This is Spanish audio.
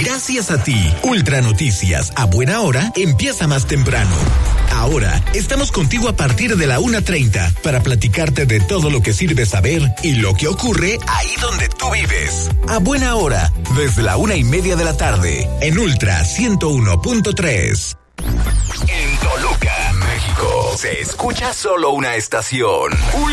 Gracias a ti, Ultra Noticias a buena hora empieza más temprano. Ahora estamos contigo a partir de la 1:30 para platicarte de todo lo que sirve saber y lo que ocurre ahí donde tú vives. A buena hora, desde la 1:30 de la tarde, en Ultra 101.3. En Toluca, México, se escucha solo una estación.